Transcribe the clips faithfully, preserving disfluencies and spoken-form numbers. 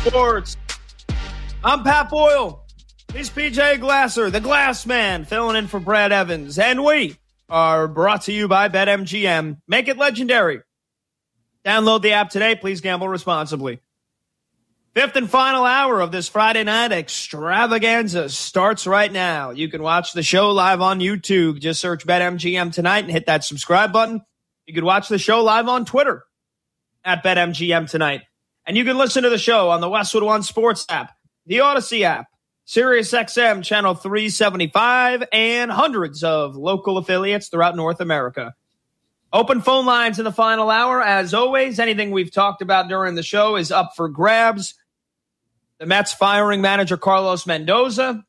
Sports. I'm Pat Boyle. He's P J Glasser, the Glass Man, filling in for Brad Evans. And we are brought to you by BetMGM. Make it legendary. Download the app today. Please gamble responsibly. Fifth and final hour of this Friday night extravaganza starts right now. You can watch the show live on YouTube. Just search BetMGM tonight and hit that subscribe button. You can watch the show live on Twitter at BetMGM tonight. And you can listen to the show on the Westwood One Sports app, the Odyssey app, SiriusXM Channel three seventy-five, and hundreds of local affiliates throughout North America. Open phone lines in the final hour. As always, anything we've talked about during the show is up for grabs. The Mets firing manager Carlos Mendoza.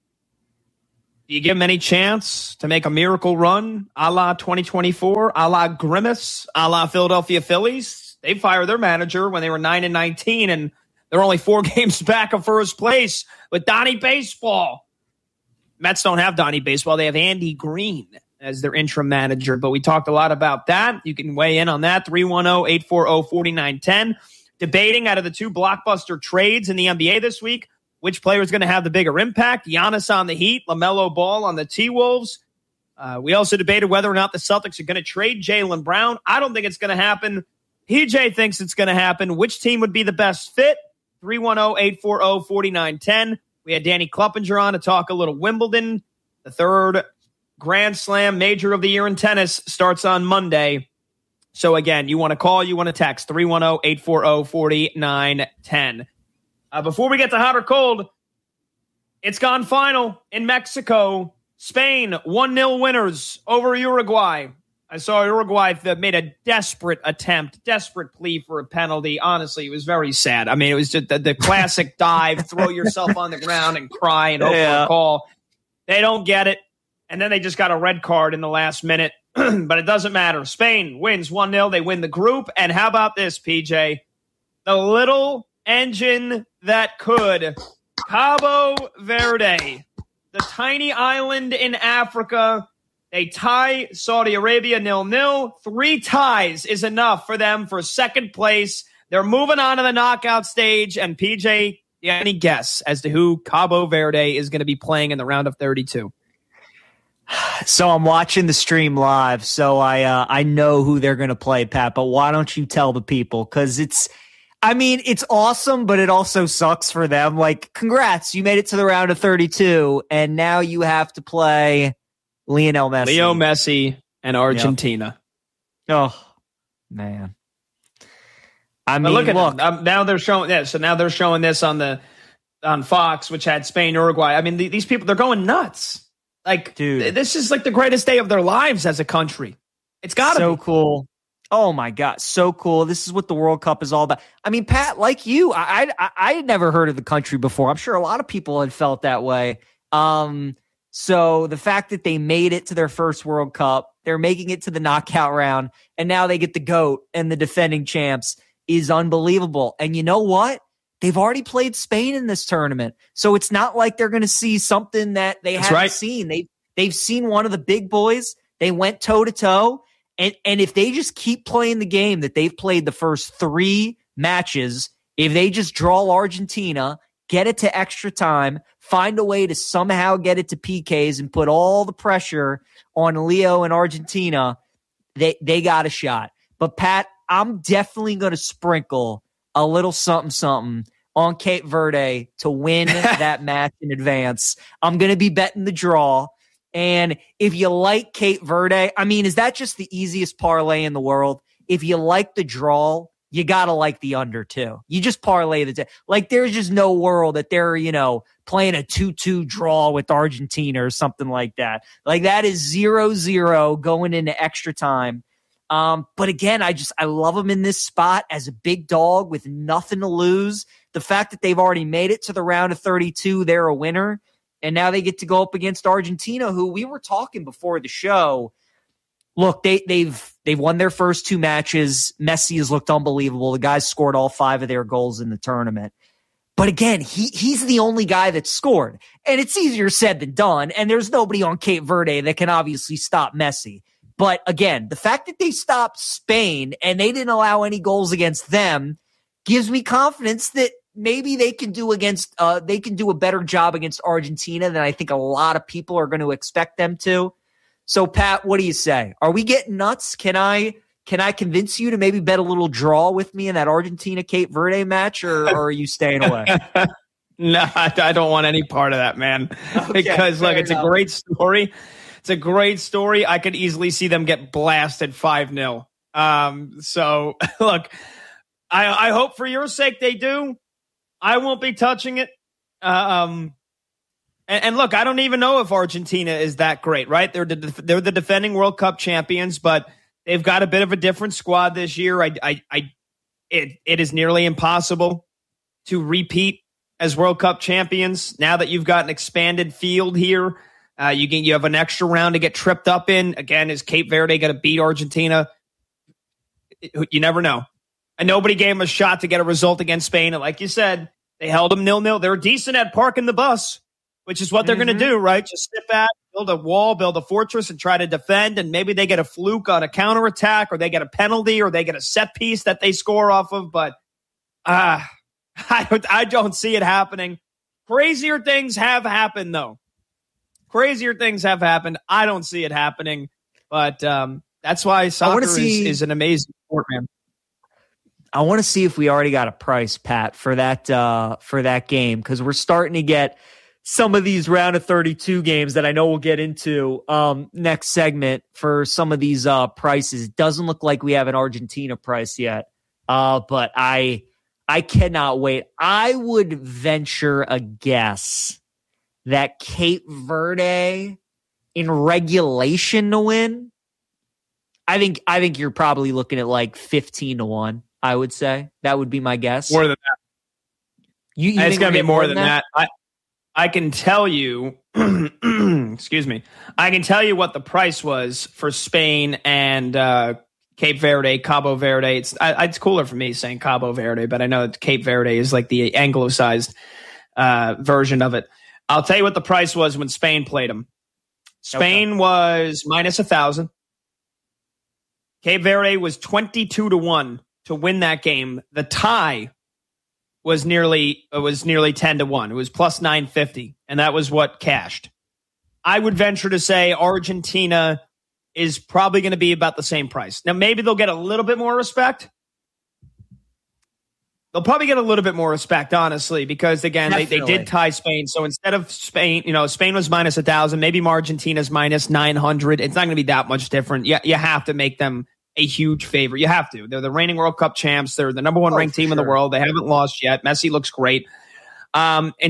Do you give him any chance to make a miracle run a la twenty twenty-four, a la Grimace, a la Philadelphia Phillies? They fired their manager when they were nine and nineteen, and they're only four games back of first place with Donnie Baseball. Mets don't have Donnie Baseball. They have Andy Green as their interim manager, but we talked a lot about that. You can weigh in on that, three one zero, eight four zero, four nine one zero. Debating out of the two blockbuster trades in the N B A this week, which player is going to have the bigger impact? Giannis on the Heat, LaMelo Ball on the T-Wolves. Uh, we also debated whether or not the Celtics are going to trade Jaylen Brown. I don't think it's going to happen. P J thinks it's going to happen. Which team would be the best fit? three one zero, eight four zero, four nine one zero. We had Danny Kluppinger on to talk a little Wimbledon. The third Grand Slam major of the year in tennis starts on Monday. So again, you want to call, you want to text, three one zero, eight four zero, four nine one zero. Uh, before we get to hot or cold, it's gone final in Mexico. Spain, one nil winners over Uruguay. I saw Uruguay that made a desperate attempt, desperate plea for a penalty. Honestly, it was very sad. I mean, it was just the, the classic dive, throw yourself on the ground and cry and hope yeah. for a call. They don't get it. And then they just got a red card in the last minute. But it doesn't matter. Spain wins one nil. They win the group. And how about this, P J? The little engine that could. Cabo Verde, the tiny island in Africa. They tie Saudi Arabia nil nil. Three ties is enough for them for second place. They're moving on to the knockout stage. And P J, you have any guess as to who Cabo Verde is going to be playing in the round of thirty-two? So I'm watching the stream live, so I uh, I know who they're going to play, Pat. But why don't you tell the people? Because it's, I mean, it's awesome, but it also sucks for them. Like, congrats, you made it to the round of thirty-two, and now you have to play Lionel Messi. Leo Messi and Argentina. Yep. Oh, man. I mean, but look at look. them. Um, now they're showing yeah, so now they're showing this on the on Fox, which had Spain, Uruguay. I mean, the, these people, they're going nuts. Like, dude, th- this is like the greatest day of their lives as a country. It's got to so be. cool. Oh, my God. So cool. This is what the World Cup is all about. I mean, Pat, like you, I, I, I had never heard of the country before. I'm sure a lot of people had felt that way. Um, so the fact that they made it to their first World Cup, they're making it to the knockout round, and now they get the GOAT and the defending champs is unbelievable. And you know what? They've already played Spain in this tournament. So it's not like they're going to see something that they That's haven't right. seen. They, they've seen one of the big boys. They went toe-to-toe. And, and if they just keep playing the game that they've played the first three matches, if they just draw Argentina, get it to extra time, find a way to somehow get it to P Ks and put all the pressure on Leo and Argentina, they, they got a shot. But, Pat, I'm definitely going to sprinkle a little something something on Cape Verde to win that match in advance. I'm going to be betting the draw. And if you like Cape Verde, I mean, is that just the easiest parlay in the world? If you like the draw, you got to like the under too. You just parlay the, t- like there's just no world that they're, you know, playing a two two draw with Argentina or something like that. Like that is zero zero going into extra time. Um, but again, I just, I love them in this spot as a big dog with nothing to lose. The fact that they've already made it to the round of thirty-two, they're a winner. And now they get to go up against Argentina, who we were talking before the show. Look, they, they've, they've won their first two matches. Messi has looked unbelievable. The guys scored all five of their goals in the tournament. But again, he he's the only guy that scored. And it's easier said than done. And there's nobody on Cape Verde that can obviously stop Messi. But again, the fact that they stopped Spain and they didn't allow any goals against them gives me confidence that maybe they can do against uh, they can do a better job against Argentina than I think a lot of people are going to expect them to. So, Pat, what do you say? Are we getting nuts? Can I can I convince you to maybe bet a little draw with me in that Argentina Cape Verde match, or, or are you staying away? No, I, I don't want any part of that, man. Okay, because look, it's enough. a great story. It's a great story. I could easily see them get blasted five nil. Um, so look, I, I hope for your sake they do. I won't be touching it. Um, and, and look, I don't even know if Argentina is that great, right? They're the, they're the defending World Cup champions, but they've got a bit of a different squad this year. I, I, I it, it is nearly impossible to repeat as World Cup champions. Now that you've got an expanded field here, uh, you can, you have an extra round to get tripped up in. Again, is Cape Verde going to beat Argentina? You never know. And nobody gave them a shot to get a result against Spain. And like you said, they held them nil-nil. They were decent at parking the bus, which is what they're mm-hmm. going to do, right? Just sit back, build a wall, build a fortress, and try to defend. And maybe they get a fluke on a counterattack, or they get a penalty, or they get a set piece that they score off of. But uh, I, don't, I don't see it happening. Crazier things have happened, though. Crazier things have happened. I don't see it happening. But um, that's why soccer see, is, is an amazing sport, man. I want to see if we already got a price, Pat, for that uh, for that game, because we're starting to get some of these round of thirty-two games that I know we'll get into um, next segment for some of these uh, prices. It doesn't look like we have an Argentina price yet, uh, but I I cannot wait. I would venture a guess that Cape Verde in regulation to win. I think I think you're probably looking at like fifteen to one. I would say that would be my guess. More than that. You, you it's going to be more than that. that. I I can tell you. excuse me. I can tell you what the price was for Spain and uh, Cape Verde, Cabo Verde. It's I, it's cooler for me saying Cabo Verde, but I know that Cape Verde is like the anglicized uh, version of it. I'll tell you what the price was when Spain played them. Spain okay. was minus a thousand. Cape Verde was twenty-two to one to win that game. The tie was nearly it was nearly ten to one. It was plus nine fifty, and that was what cashed. I would venture to say Argentina is probably going to be about the same price. Now, maybe they'll get a little bit more respect. They'll probably get a little bit more respect, honestly, because, again, they, they did tie Spain. So instead of Spain, you know, Spain was minus one thousand, maybe Argentina's minus nine hundred. It's not going to be that much different. You, you have to make them a huge favorite. You have to. They're the reigning World Cup champs. They're the number one oh, ranked team sure. in the world. They haven't lost yet. Messi looks great. Um, and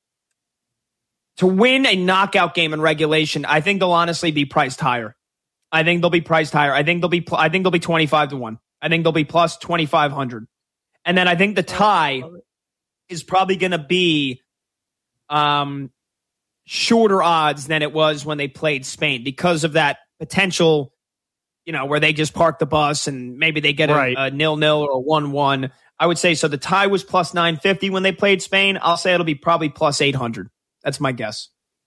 to win a knockout game in regulation, I think they'll honestly be priced higher. I think they'll be priced higher. I think they'll be. I think they'll be twenty-five to one. I think they'll be plus twenty-five hundred. And then I think the tie is probably going to be um, shorter odds than it was when they played Spain because of that potential, you know, where they just park the bus and maybe they get a, right. a nil-nil or a one-one. I would say so. The tie was plus nine fifty when they played Spain. I'll say it'll be probably plus eight hundred. That's my guess.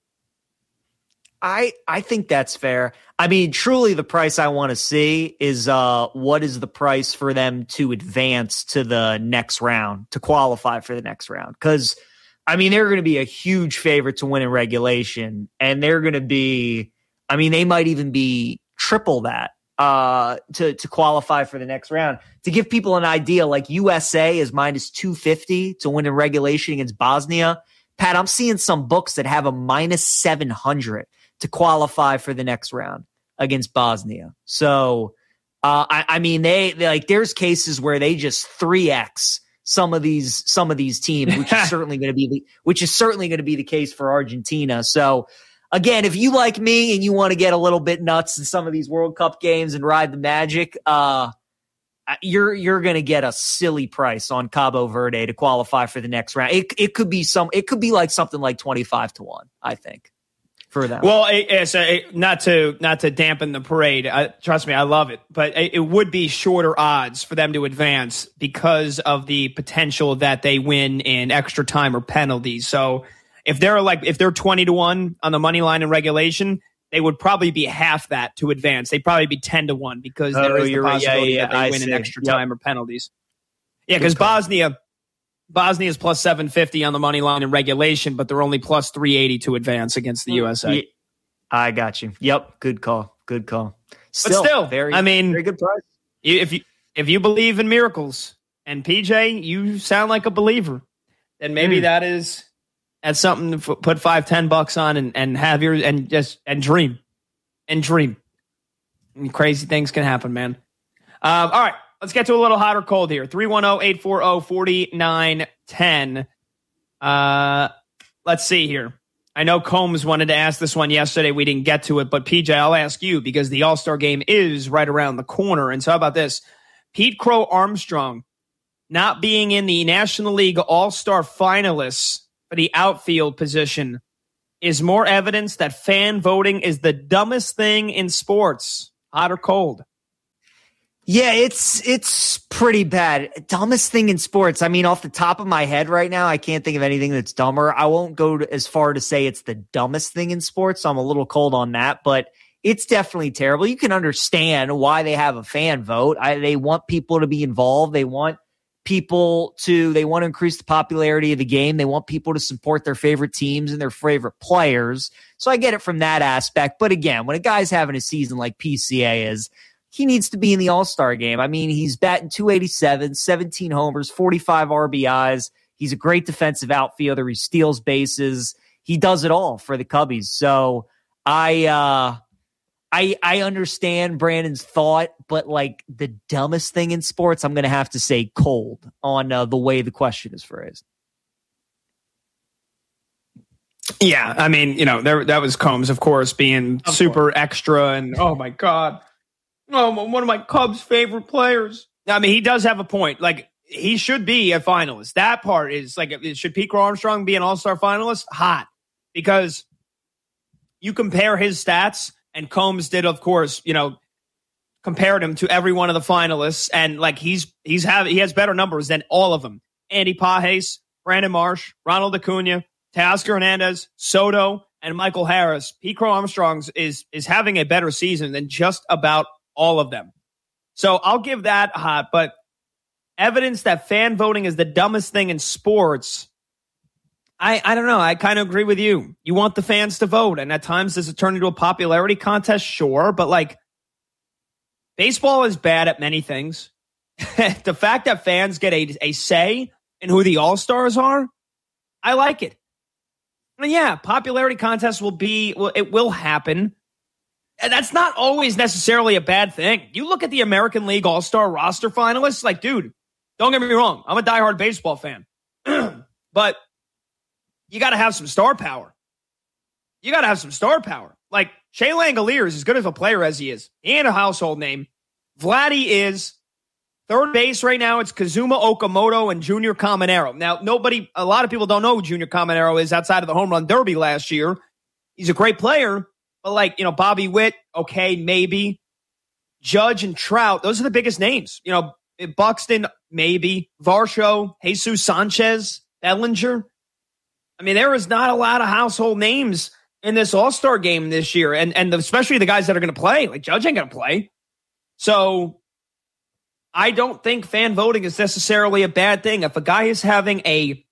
I, I think that's fair. I mean, truly the price I want to see is uh, what is the price for them to advance to the next round, to qualify for the next round? Because, I mean, they're going to be a huge favorite to win in regulation, and they're going to be, I mean, they might even be triple that uh, to, to qualify for the next round. To give people an idea, like U S A is minus two fifty to win in regulation against Bosnia. Pat, I'm seeing some books that have a minus seven hundred to qualify for the next round against Bosnia. So, uh, I, I mean, they, they like there's cases where they just three X some of these some of these teams, which is certainly going to be the, which is certainly going to be the case for Argentina. So, again, if you like me and you want to get a little bit nuts in some of these World Cup games and ride the magic, uh, you're you're going to get a silly price on Cabo Verde to qualify for the next round. It it could be some it could be like something like twenty-five to one, I think. For them. Well, it, it's a, it, not to not to dampen the parade. I, trust me, I love it, but it, it would be shorter odds for them to advance because of the potential that they win in extra time or penalties. So if they're like if they're twenty to one on the money line in regulation, they would probably be half that to advance. They'd probably be ten to one because oh, there is the possibility right. yeah, yeah, that they I win see. in extra yep. time or penalties. Yeah, because Bosnia, Bosnia is plus seven fifty on the money line in regulation, but they're only plus three eighty to advance against the U S A. I got you. Yep. Good call. Good call. Still, but still, very, I mean, very good price. If you, if you believe in miracles, and P J, you sound like a believer, then maybe mm. that is, that's something to f- put five, ten bucks on and, and have your, and just, and dream and dream. And crazy things can happen, man. Um, all right. Let's get to a little hot or cold here. three one zero, eight four zero, four nine one zero. Uh, let's see here. I know Combs wanted to ask this one yesterday. We didn't get to it, but P J, I'll ask you because the All-Star game is right around the corner. And so how about this? Pete Crow Armstrong not being in the National League All-Star finalists for the outfield position is more evidence that fan voting is the dumbest thing in sports. Hot or cold? Yeah, it's it's pretty bad. Dumbest thing in sports. I mean, off the top of my head right now, I can't think of anything that's dumber. I won't go to, as far to say it's the dumbest thing in sports. So I'm a little cold on that, but it's definitely terrible. You can understand why they have a fan vote. I, they want people to be involved. They want people to, they want to increase the popularity of the game. They want people to support their favorite teams and their favorite players. So I get it from that aspect. But again, when a guy's having a season like P C A is, he needs to be in the All-Star game. I mean, he's batting two eighty-seven, seventeen homers, forty-five R B Is. He's a great defensive outfielder. He steals bases. He does it all for the Cubbies. So I, uh, I, I understand Brandon's thought, but like the dumbest thing in sports, I'm going to have to say cold on uh, the way the question is phrased. Yeah, I mean, you know, there that was Combs, of course, being of super course. extra and oh my God. Oh, one of my Cubs' favorite players. I mean, he does have a point. Like, he should be a finalist. That part is like, should Pete Crow Armstrong be an all-star finalist? Hot. Because you compare his stats, and Combs did, of course, you know, compared him to every one of the finalists, and like he's he's have he has better numbers than all of them. Andy Pages, Brandon Marsh, Ronald Acuna, Teoscar Hernandez, Soto, and Michael Harris. Pete Crow Armstrong's is is having a better season than just about all of them. So I'll give that hot, but evidence that fan voting is the dumbest thing in sports, I, I don't know. I kind of agree with you. You want the fans to vote, and at times does it turn into a popularity contest? Sure, but like baseball is bad at many things. The fact that fans get a, a say in who the all-stars are, I like it. And yeah, popularity contests will be, well, it will happen. And that's not always necessarily a bad thing. You look at the American League All-Star roster finalists, like, dude, don't get me wrong. I'm a diehard baseball fan. But you got to have some star power. You got to have some star power. Like, Shea Langolier is as good of a player as he is. He ain't a household name. Vladdy is. Third base right now, it's Kazuma Okamoto and Junior Caminero. Now, nobody, a lot of people don't know who Junior Caminero is outside of the home run derby last year. He's a great player. But like, you know, Bobby Witt, okay, maybe. Judge and Trout, those are the biggest names. You know, Buxton, maybe. Varsho, Jesus Sanchez, Bellinger. I mean, there is not a lot of household names in this All-Star game this year. And, and especially the guys that are going to play. Like, Judge ain't going to play. So I don't think fan voting is necessarily a bad thing. If a guy is having a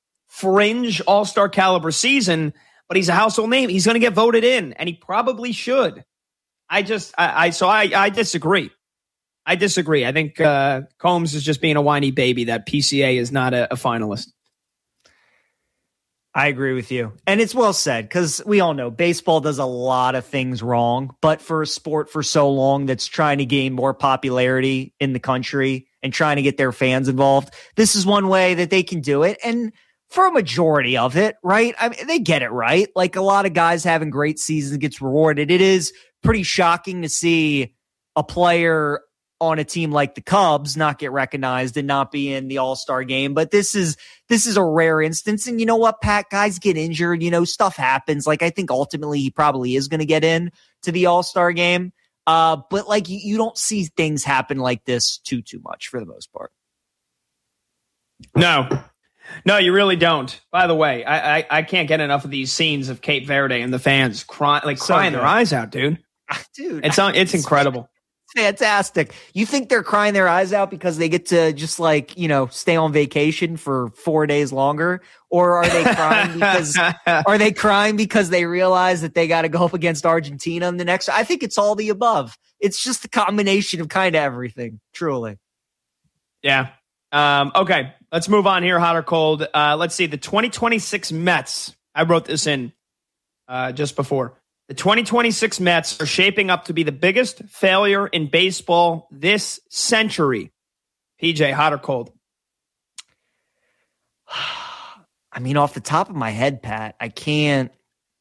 fringe All-Star caliber season, but he's a household name, he's going to get voted in, and he probably should. I just, I, I so I, I disagree. I disagree. I think uh, Combs is just being a whiny baby that P C A is not a, a finalist. I agree with you. And it's well said, because we all know baseball does a lot of things wrong, but for a sport for so long that's trying to gain more popularity in the country and trying to get their fans involved, this is one way that they can do it. And for a majority of it, right? I mean, they get it right. Like, a lot of guys having great seasons gets rewarded. It is pretty shocking to see a player on a team like the Cubs not get recognized and not be in the All-Star game. But this is, this is a rare instance. And you know what, Pat? Guys get injured, you know, stuff happens. Like, I think ultimately he probably is going to get in to the All-Star game. Uh, but like, you, you don't see things happen like this too, too much for the most part. No. No, you really don't. By the way, I, I I can't get enough of these scenes of Cape Verde and the fans crying, like So crying good. their eyes out, dude. Dude, It's on. It's incredible. fantastic. You think they're crying their eyes out because they get to just like, you know, stay on vacation for four days longer? Or are they crying because are they crying because they realize that they got to go up against Argentina in the next? I think it's all the above. It's just the combination of kind of everything, truly. Yeah. Um, okay, let's move on here, hot or cold. Uh, let's see, the twenty twenty-six Mets. I wrote this in uh, just before. The twenty twenty-six Mets are shaping up to be the biggest failure in baseball this century. P J, hot or cold? I mean, off the top of my head, Pat, I can't.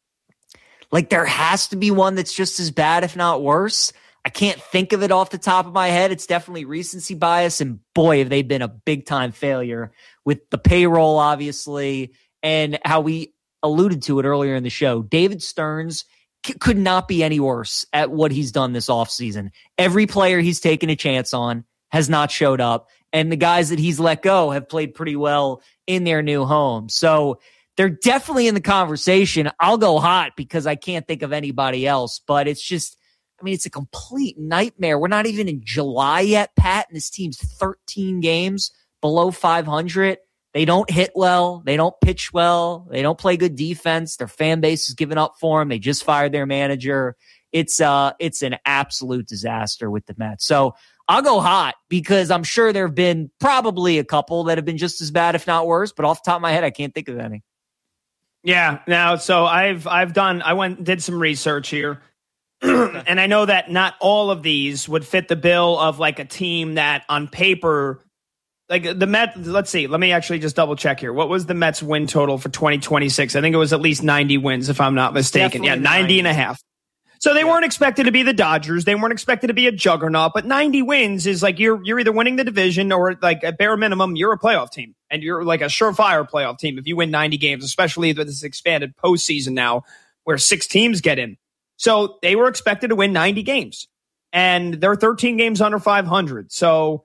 Like, there has to be one that's just as bad, if not worse. I can't think of it off the top of my head. It's definitely recency bias. And boy, have they been a big time failure with the payroll, obviously, and how we alluded to it earlier in the show. David Stearns c- could not be any worse at what he's done this offseason. Every player he's taken a chance on has not showed up. And the guys that he's let go have played pretty well in their new home. So they're definitely in the conversation. I'll go hot because I can't think of anybody else, but it's just, I mean, it's a complete nightmare. We're not even in July yet, Pat, and this team's thirteen games below five hundred. They don't hit well. They don't pitch well. They don't play good defense. Their fan base is giving up for them. They just fired their manager. It's uh, it's an absolute disaster with the Mets. So I'll go hot because I'm sure there have been probably a couple that have been just as bad, if not worse. But off the top of my head, I can't think of any. Yeah. Now, so I've I've done. I went and did some research here. And I know that not all of these would fit the bill of like a team that on paper, like the Mets, let's see, let me actually just double check here. What was the Mets win total for twenty twenty-six? I think it was at least ninety wins, if I'm not mistaken. Definitely yeah, ninety, ninety and a half. So they yeah. weren't expected to be the Dodgers. They weren't expected to be a juggernaut, but ninety wins is like you're you're either winning the division or like at bare minimum, you're a playoff team. And you're like a surefire playoff team if you win ninety games, especially with this expanded postseason now where six teams get in. So they were expected to win ninety games, and they're thirteen games under five hundred. So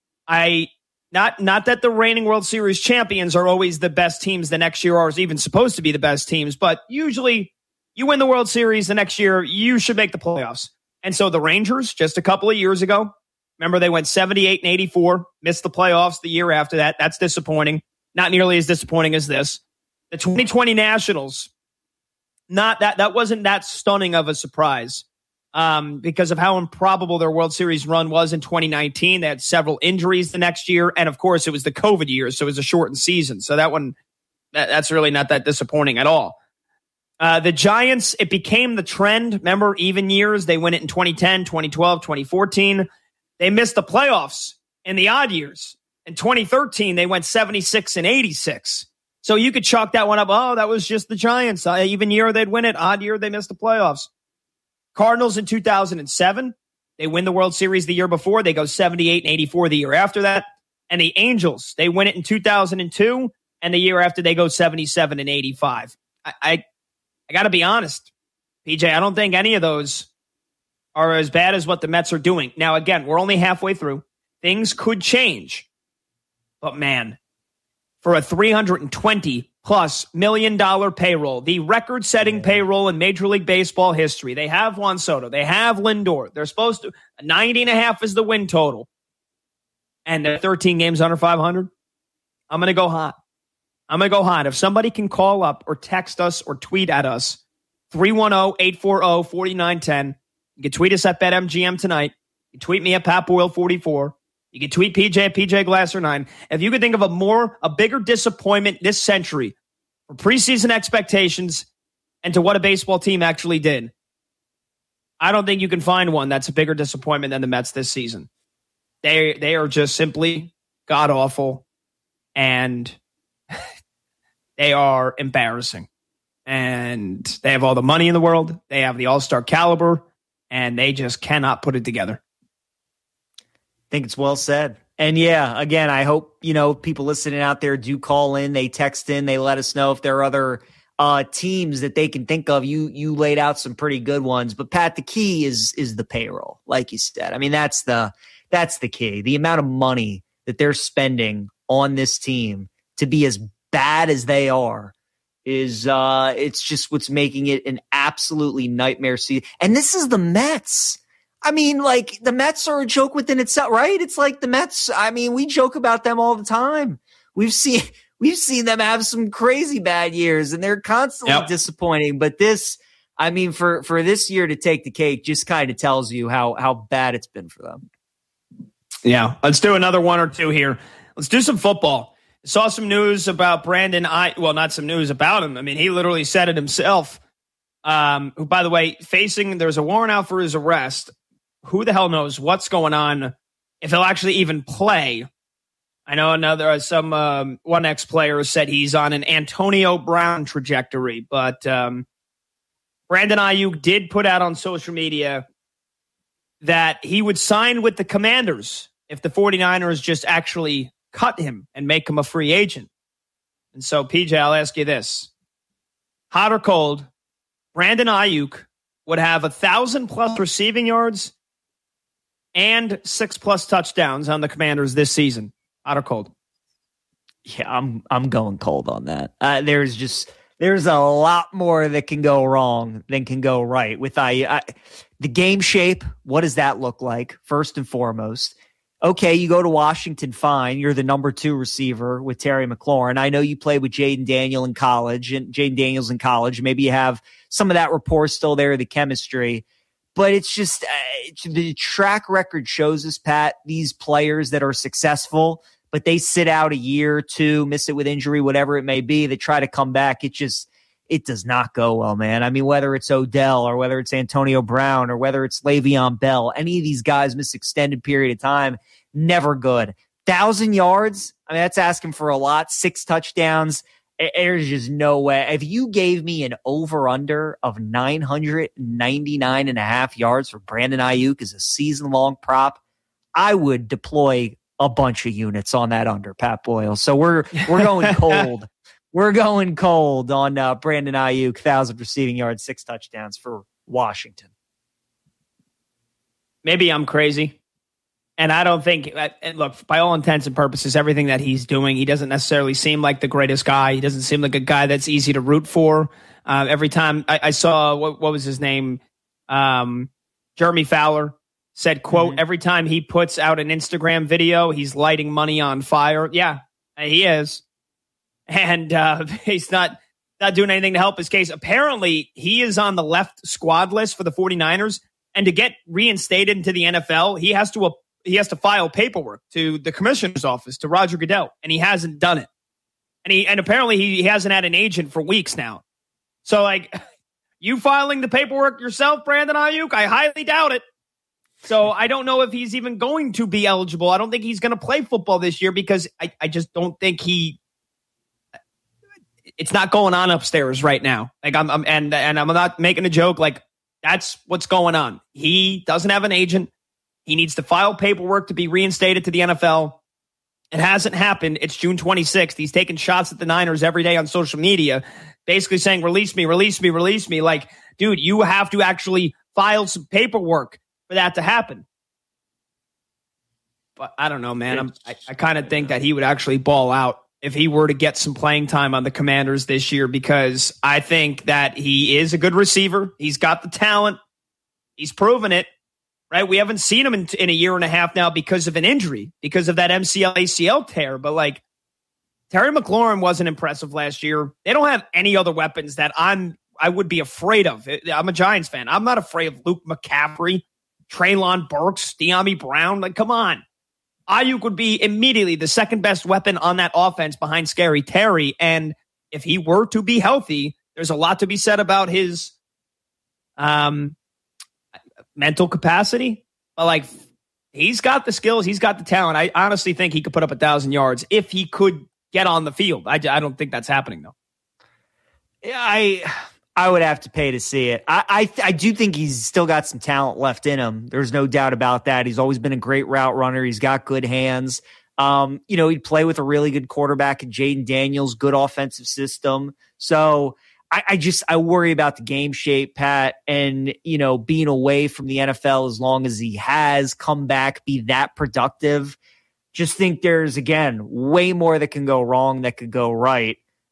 I not not that the reigning World Series champions are always the best teams the next year or is even supposed to be the best teams, but usually you win the World Series the next year, you should make the playoffs. And so the Rangers, just a couple of years ago, remember they went seventy-eight and eighty-four, missed the playoffs the year after that. That's disappointing. Not nearly as disappointing as this. The twenty twenty Nationals, Not that that wasn't that stunning of a surprise um, because of how improbable their World Series run was in twenty nineteen. They had several injuries the next year. And of course, it was the COVID year. So it was a shortened season. So that one, that, that's really not that disappointing at all. Uh, the Giants, it became the trend. Remember, even years, they win it in twenty ten, twenty twelve, twenty fourteen. They missed the playoffs in the odd years. In twenty thirteen, they went seventy-six and eighty-six. So you could chalk that one up. Oh, that was just the Giants. Uh, even year they'd win it. Odd year they missed the playoffs. Cardinals in two thousand seven. They win the World Series the year before. They go seventy-eight and eighty-four the year after that. And the Angels, they win it in two thousand two. And the year after they go seventy-seven and eighty-five. I, I, I got to be honest, P J, I don't think any of those are as bad as what the Mets are doing. Now, again, we're only halfway through. Things could change. But man, for a three hundred twenty plus million dollar payroll, the record setting yeah. payroll in Major League Baseball history. They have Juan Soto. They have Lindor. They're supposed to, ninety and a half is the win total. And they're thirteen games under five hundred. I'm going to go hot. I'm going to go hot. If somebody can call up or text us or tweet at us, three one zero, eight four zero, four nine one zero. You can tweet us at BetMGM tonight. You can tweet me at Pat Boyle forty-four. You can tweet P J at P J Glasser nine. If you could think of a more, a bigger disappointment this century for preseason expectations and to what a baseball team actually did, I don't think you can find one that's a bigger disappointment than the Mets this season. They they are just simply god awful, and they are embarrassing. And they have all the money in the world. They have the all-star caliber, and they just cannot put it together. I think it's well said. And yeah, again, I hope, you know, people listening out there do call in, they text in, they let us know if there are other uh, teams that they can think of. You you laid out some pretty good ones, but Pat, the key is is the payroll, like you said. I mean, that's the that's the key. The amount of money that they're spending on this team to be as bad as they are is uh, it's just what's making it an absolutely nightmare season. And this is the Mets. I mean, like, the Mets are a joke within itself, right? It's like the Mets. I mean, we joke about them all the time. We've seen we've seen them have some crazy bad years, and they're constantly yep. disappointing. But this, I mean, for, for this year to take the cake just kind of tells you how how bad it's been for them. Yeah, let's do another one or two here. Let's do some football. Saw some news about Brandon I. Well, not some news about him. I mean, he literally said it himself. Um, who, by the way, facing there's a warrant out for his arrest. Who the hell knows what's going on, if he'll actually even play. I know another some um, one ex-player said he's on an Antonio Brown trajectory, but um, Brandon Aiyuk did put out on social media that he would sign with the Commanders if the 49ers just actually cut him and make him a free agent. And so, P J, I'll ask you this. Hot or cold, Brandon Aiyuk would have a thousand plus receiving yards and six plus touchdowns on the Commanders this season. Hot or cold? Yeah, I'm I'm going cold on that. Uh, there's just there's a lot more that can go wrong than can go right with I, I the game shape. What does that look like? First and foremost, okay, you go to Washington, fine. You're the number two receiver with Terry McLaurin. I know you played with Jaden Daniel in college, and Jaden Daniels in college. Maybe you have some of that rapport still there, the chemistry. But it's just uh, the track record shows us, Pat, these players that are successful, but they sit out a year or two, miss it with injury, whatever it may be, they try to come back. It just, it does not go well, man. I mean, whether it's Odell or whether it's Antonio Brown or whether it's Le'Veon Bell, any of these guys miss extended period of time, never good. Thousand yards, I mean, that's asking for a lot. Six touchdowns. There's just no way. If you gave me an over-under of nine hundred ninety-nine and a half yards for Brandon Aiyuk as a season-long prop, I would deploy a bunch of units on that under, Pat Boyle. So we're we're going cold. We're going cold on uh, Brandon Aiyuk, one thousand receiving yards, six touchdowns for Washington. Maybe I'm crazy. And I don't think, and look, by all intents and purposes, everything that he's doing, he doesn't necessarily seem like the greatest guy. He doesn't seem like a guy that's easy to root for. Uh, every time I, I saw, what, what was his name? Um, Jeremy Fowler said, quote, mm-hmm. every time he puts out an Instagram video, he's lighting money on fire. Yeah, he is. And uh, he's not, not doing anything to help his case. Apparently, he is on the left squad list for the 49ers. And to get reinstated into the N F L, he has to He has to file paperwork to the commissioner's office, to Roger Goodell, and he hasn't done it. And he and apparently he, he hasn't had an agent for weeks now. So, like, you filing the paperwork yourself, Brandon Aiyuk? I highly doubt it. So I don't know if he's even going to be eligible. I don't think he's going to play football this year because I, I just don't think he. It's not going on upstairs right now. Like I'm, I'm and and I'm not making a joke. Like that's what's going on. He doesn't have an agent. He needs to file paperwork to be reinstated to the N F L. It hasn't happened. It's June twenty-sixth. He's taking shots at the Niners every day on social media, basically saying, release me, release me, release me. Like, dude, you have to actually file some paperwork for that to happen. But I don't know, man. I'm, I, I kind of think that he would actually ball out if he were to get some playing time on the Commanders this year, because I think that he is a good receiver. He's got the talent. He's proven it. Right, we haven't seen him in, in a year and a half now because of an injury, because of that M C L A C L tear. But like Terry McLaurin wasn't impressive last year. They don't have any other weapons that I'm I would be afraid of. I'm a Giants fan. I'm not afraid of Luke McCaffrey, Treylon Burks, De'Ami Brown. Like, come on, Aiyuk would be immediately the second best weapon on that offense behind Scary Terry. And if he were to be healthy, there's a lot to be said about his um. mental capacity, but like he's got the skills, he's got the talent. I honestly think he could put up a thousand yards if he could get on the field. I, I don't think that's happening though. Yeah, I I would have to pay to see it. I I, I do think he's still got some talent left in him. There's no doubt about that. He's always been a great route runner. He's got good hands. Um, you know, he'd play with a really good quarterback in Jaden Daniels, good offensive system. So I, I just, I worry about the game shape, Pat, and, you know, being away from the N F L as long as he has, come back, be that productive. Just think there's, again, way more that can go wrong that could go right.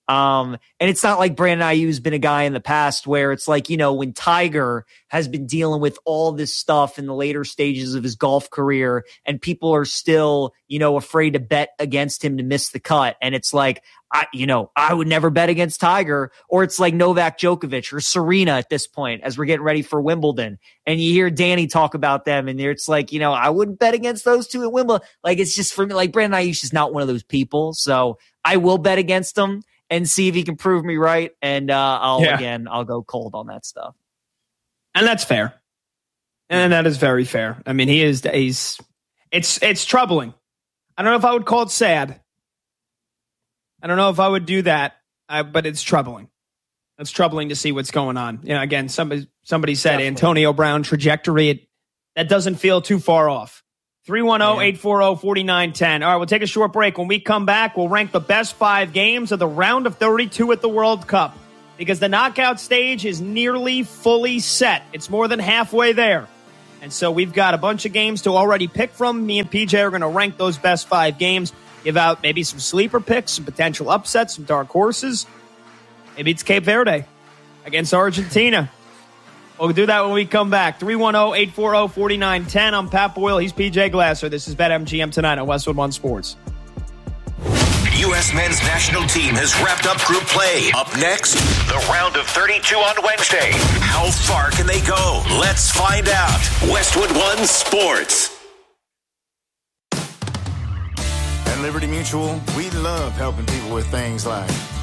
Um, and it's not like Brandon Aiyuk's been a guy in the past where it's like, you know, when Tiger has been dealing with all this stuff in the later stages of his golf career and people are still, you know, afraid to bet against him to miss the cut. And it's like, I, you know, I would never bet against Tiger. Or it's like Novak Djokovic or Serena at this point as we're getting ready for Wimbledon. And you hear Danny talk about them and it's like, you know, I wouldn't bet against those two at Wimbledon. Like, it's just for me, like Brandon Aiyuk's just not one of those people. So I will bet against him and see if he can prove me right. And uh, I'll, yeah. again, I'll go cold on that stuff. And that's fair. And that is very fair. I mean, he is, he's, it's, it's troubling. I don't know if I would call it sad. I don't know if I would do that, uh, but it's troubling. It's troubling to see what's going on. You know, again, somebody, somebody said Definitely. Antonio Brown trajectory. It, that doesn't feel too far off. three one zero, eight four zero, four nine one zero. All right, we'll take a short break. When we come back, we'll rank the best five games of the round of thirty-two at the World Cup because the knockout stage is nearly fully set. It's more than halfway there. And so we've got a bunch of games to already pick from. Me and P J are going to rank those best five games, give out maybe some sleeper picks, some potential upsets, some dark horses. Maybe it's Cape Verde against Argentina. We'll do that when we come back. three one zero, eight four zero, four nine one zero. I'm Pat Boyle. He's P J Glasser. This is BetMGM tonight on Westwood One Sports. U S men's national team has wrapped up group play. Up next, the round of thirty-two on Wednesday. How far can they go? Let's find out. Westwood One Sports. At Liberty Mutual, we love helping people with things like